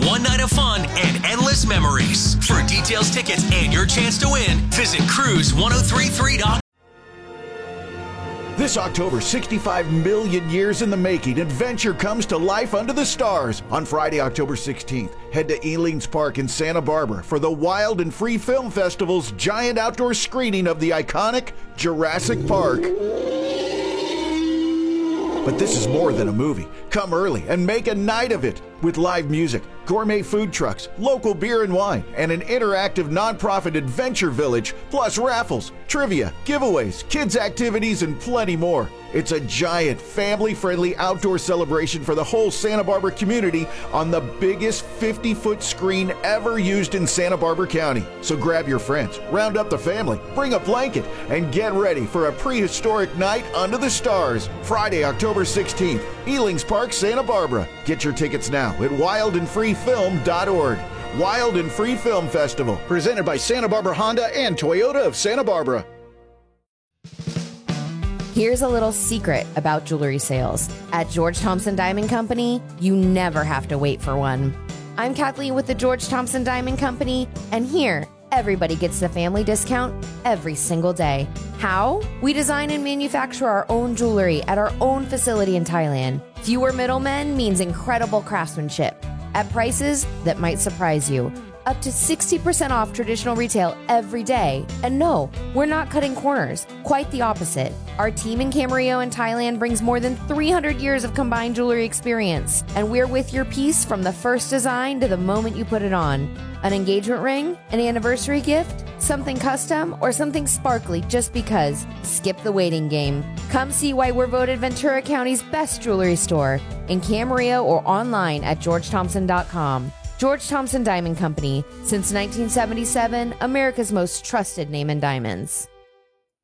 one night of fun and endless memories. For details, tickets, and your chance to win, visit cruise1033.com. This October, 65 million years in the making, adventure comes to life under the stars. On Friday, October 16th, head to Elings Park in Santa Barbara for the Wild and Free Film Festival's giant outdoor screening of the iconic Jurassic Park. But this is more than a movie. Come early and make a night of it with live music, gourmet food trucks, local beer and wine, and an interactive nonprofit adventure village, plus raffles, trivia, giveaways, kids' activities, and plenty more. It's a giant, family-friendly outdoor celebration for the whole Santa Barbara community on the biggest 50-foot screen ever used in Santa Barbara County. So grab your friends, round up the family, bring a blanket, and get ready for a prehistoric night under the stars. Friday, October 16th, Elings Park, Santa Barbara. Get your tickets now at wildandfreefilm.org. Wild and Free Film Festival, presented by Santa Barbara Honda and Toyota of Santa Barbara. Here's a little secret about jewelry sales. At George Thompson Diamond Company, you never have to wait for one. I'm Kathleen with the George Thompson Diamond Company, and here, everybody gets the family discount every single day. How? We design and manufacture our own jewelry at our own facility in Thailand. Fewer middlemen means incredible craftsmanship at prices that might surprise you. Up to 60% off traditional retail every day. And no, we're not cutting corners. Quite the opposite. Our team in Camarillo in Thailand brings more than 300 years of combined jewelry experience. And we're with your piece from the first design to the moment you put it on. An engagement ring? An anniversary gift? Something custom? Or something sparkly just because? Skip the waiting game. Come see why we're voted Ventura County's best jewelry store in Camarillo or online at georgethompson.com. George Thompson Diamond Company, since 1977, America's most trusted name in diamonds.